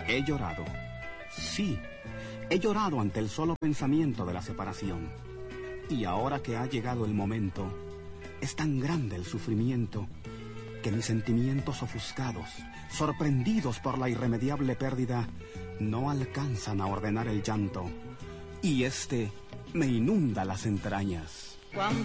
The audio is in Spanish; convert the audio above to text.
He llorado. Sí, he llorado ante el solo pensamiento de la separación. Y ahora que ha llegado el momento, es tan grande el sufrimiento que mis sentimientos ofuscados, sorprendidos por la irremediable pérdida, no alcanzan a ordenar el llanto. Y este me inunda las entrañas. Cuando